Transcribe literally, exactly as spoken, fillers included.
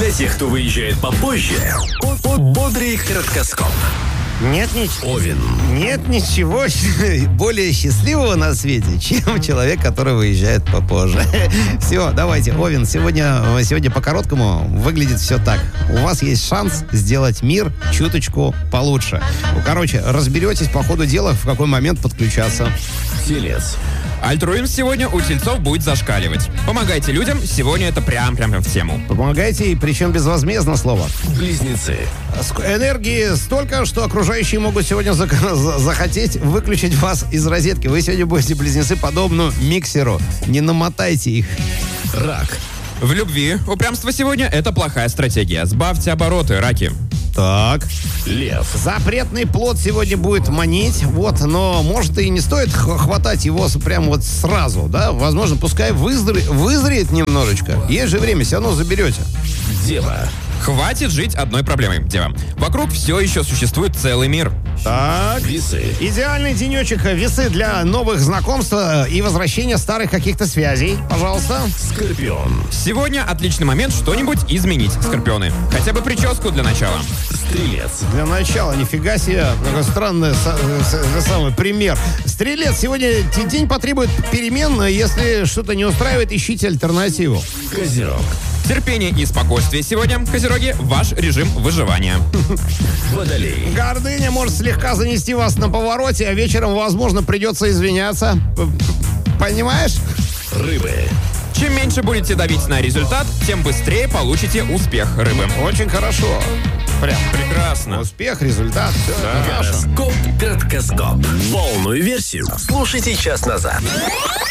Для тех, кто выезжает попозже, бодрый краткоскоп. Нет, ничего. Овен. Нет ничего более счастливого на свете, чем человек, который выезжает попозже. Все, давайте, Овен, сегодня, сегодня по-короткому выглядит все так. У вас есть шанс сделать мир чуточку получше. Короче, разберетесь по ходу дела, в какой момент подключаться. Телец. Альтруизм сегодня у тельцов будет зашкаливать. Помогайте людям, сегодня это прям-прям в тему. Помогайте, и причем безвозмездно слово. Близнецы. Энергии столько, что окружающие могут сегодня за- за- захотеть выключить вас из розетки. Вы сегодня будете, близнецы, подобно миксеру. Не намотайте их. Рак. В любви упрямство сегодня это плохая стратегия. Сбавьте обороты, раки. Так. Лев. Запретный плод сегодня будет манить, вот, но может и не стоит х- хватать его с- прям вот сразу, да? Возможно, пускай вызре- вызреет немножечко. Есть же время, все равно заберете. Дева. Хватит жить одной проблемой, дева. Вокруг все еще существует целый мир. Так. Весы. Идеальный денечек, весы для новых знакомств э, и возвращения старых каких-то связей. Пожалуйста. Скорпион. Сегодня отличный момент что-нибудь изменить, скорпионы. Хотя бы прическу для начала. Стрелец. Для начала, нифига себе, какой странный со- с- с- самый пример. Стрелец, сегодня т- день потребует перемен, если что-то не устраивает, ищите альтернативу. Козерог. Терпение и спокойствие сегодня, козероги, ваш режим выживания. Водолей. Гордыня может слегка занести вас на повороте, а вечером, возможно, придется извиняться. П- п- Понимаешь? Рыбы. Чем меньше будете давить на результат, тем быстрее получите успех, рыбы. Очень хорошо. Прям. Прекрасно. Успех, результат, все хорошо. Гороскоп краткоскоп. Полную версию слушайте час назад.